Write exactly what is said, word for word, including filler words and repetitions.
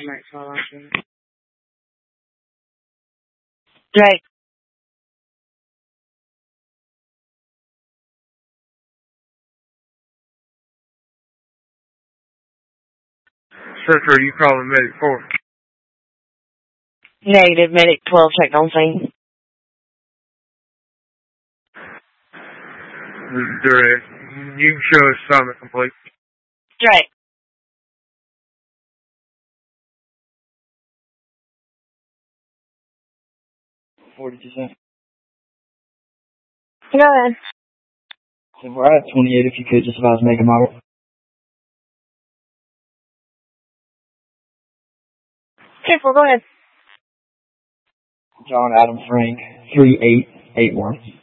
Drake. Central, you calling Medic four? Negative, Medic twelve checked on scene. Direct. You can show us assignment complete. Drake. forty-two cents. Go ahead. So we're at twenty-eight, if you could, just about to make a model. Careful, go ahead. John Adam Frank, three eight eight one.